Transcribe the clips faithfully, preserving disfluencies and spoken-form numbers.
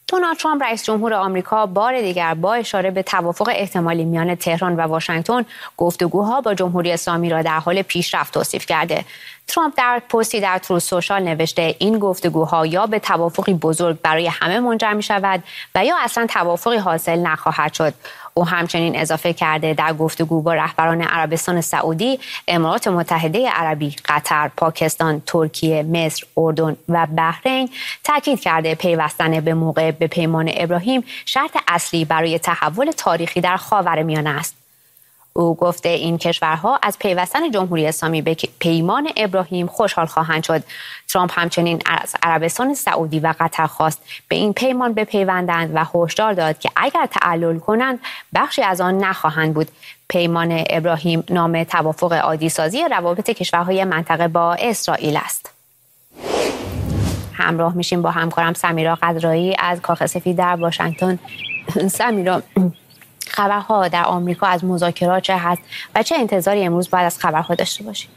دونالد ترامپ رئیس جمهور آمریکا بار دیگر با اشاره به توافق احتمالی میان تهران و واشنگتن گفتگوها با جمهوری اسلامی را در حال پیشرفت توصیف کرده. ترامپ در پستی در تروث سوشال نوشته این گفتگوها یا به توافقی بزرگ برای همه منجر می شود و یا اصلا توافقی حاصل نخواهد شد. او همچنین اضافه کرده در گفتگو با رهبران عربستان سعودی، امارات متحده عربی، قطر، پاکستان، ترکیه، مصر، اردن و بحرین تاکید کرده پیوستن به موقع به پیمان ابراهیم شرط اصلی برای تحول تاریخی در خاورمیانه است. او گفته این کشورها از پیوستن جمهوری اسلامی به پیمان ابراهیم خوشحال خواهند شد. ترامپ همچنین از عربستان سعودی و قطر خواست به این پیمان بپیوندند و هشدار داد که اگر تعلل کنند بخشی از آن نخواهند بود. پیمان ابراهیم نام توافق عادی سازی روابط کشورهای منطقه با اسرائیل است. همراه میشیم با همکارم سمیرا قدرایی از کاخ سفید در واشنگتن. سمیرا، خبرها در آمریکا از مذاکرات چه هست و چه انتظاری امروز باید از خبرها داشته باشیم؟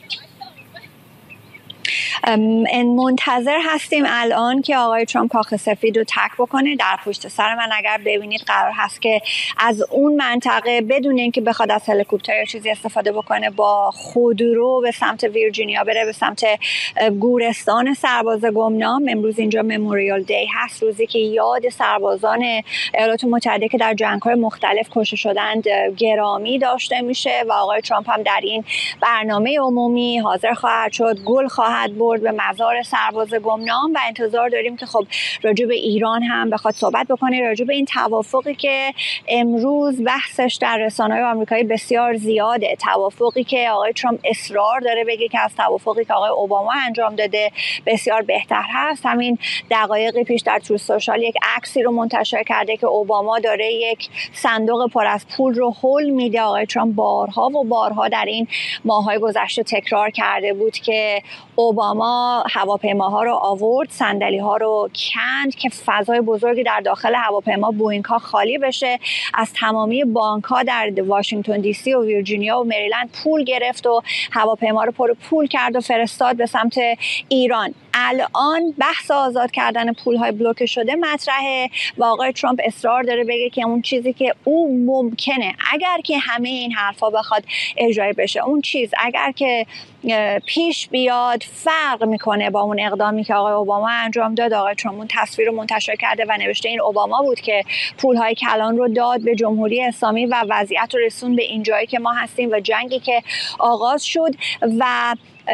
منتظر هستیم الان که آقای ترامپ کاخ سفید رو ترک بکنه. در پشت سر من اگر ببینید قرار هست که از اون منطقه بدون اینکه بخواد از هلیکوپتر یا چیزی استفاده بکنه با خودرو به سمت ویرجینیا بره، به سمت گورستان سرباز گمنام. امروز اینجا مموریال دی هست، روزی که یاد سربازان ایالات متحده که در جنگ‌های مختلف کشته شدند گرامی داشته میشه و آقای ترامپ هم در این برنامه عمومی حاضر خواهد شد، گل خواهد برد به مزار سرباز گمنام و انتظار داریم که خب راجع به ایران هم بخواد صحبت بکنه، راجع به این توافقی که امروز بحثش در رسانه‌های آمریکایی بسیار زیاده، توافقی که آقای ترامپ اصرار داره بگه که از توافقی که آقای اوباما انجام داده بسیار بهتر هست. همین دقایقی پیش در تروث سوشال یک عکسی رو منتشر کرده که اوباما داره یک صندوق پر از پول رو هول میده. آقای ترامپ بارها و بارها در این ماه‌های گذشته تکرار کرده بود که اوباما هواپیماها رو آورد، صندلی‌ها رو کند که فضای بزرگی در داخل هواپیما بوئینگ‌ها خالی بشه، از تمامی بانک‌ها در واشنگتن دی سی و ویرجینیا و مریلند پول گرفت و هواپیما رو پر پول کرد و فرستاد به سمت ایران. الان بحث آزاد کردن پول‌های بلوکه شده مطرحه و آقای ترامپ اصرار داره بگه که اون چیزی که او ممکنه اگر که همه این حرفا بخواد اجرا بشه، اون چیز اگر که پیش بیاد فرق میکنه با اون اقدامی که آقای اوباما انجام داد. آقای ترامپ اون تصویر رو منتشر کرده و نوشته این اوباما بود که پول‌های کلان رو داد به جمهوری اسلامی و وضعیت رو رسون به این جایی که ما هستیم و جنگی که آغاز شد. و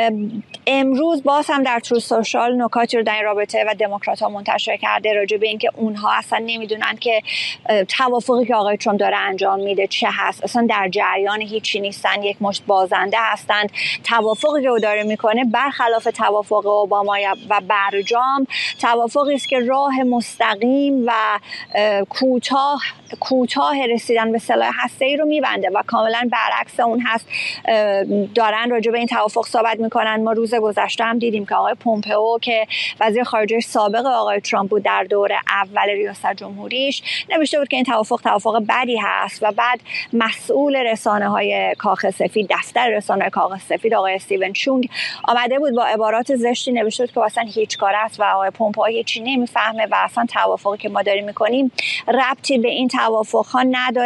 امروز باز هم در تروث سوشال نکاتی رو در این رابطه و دموکرات‌ها منتشر کرده راجع به اینکه اونها اصلا نمیدونن که توافقی که آقای ترامپ داره انجام میده چه هست، اصلا در جریان هیچی نیستن، یک مشت بازنده هستند. توافقی که او داره میکنه برخلاف توافق اوباما و برجام توافقی است که راه مستقیم و کوتاه کوتاه رسیدن به سلاح هسته‌ای رو میبنده و کاملا برعکس اون هست. دارن راجع به این توافق صحبت میکنن. ما روز گذشته هم دیدیم که آقای پومپئو که وزیر خارجه سابق آقای ترامپ بود در دوره اول ریاست جمهوریش نوشته بود که این توافق توافق بدی هست و بعد مسئول رسانه‌های کاخ سفید، دفتر رسانه‌های کاخ سفید آقای استیون چونگ آمده بود با عبارات زشتی نوشته بود که اصلا هیچ کار است و آقای پومپئو هیچی نمیفهمه و اصلا توافقی که ما داریم میکنیم ربطی به این توافق‌ها نداره.